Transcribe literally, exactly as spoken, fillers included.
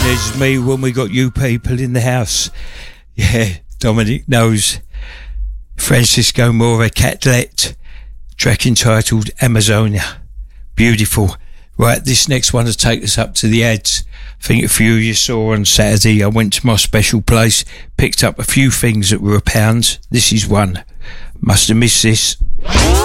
there's me when we got you people in the house. Yeah, Dominic knows. Francisco Mora Catlet, track entitled Amazonia. Beautiful. Right, this next one will take us up to the ads. I think a few of you saw on Saturday I went to my special place, picked up a few things that were a pound. This is one. Must have missed this.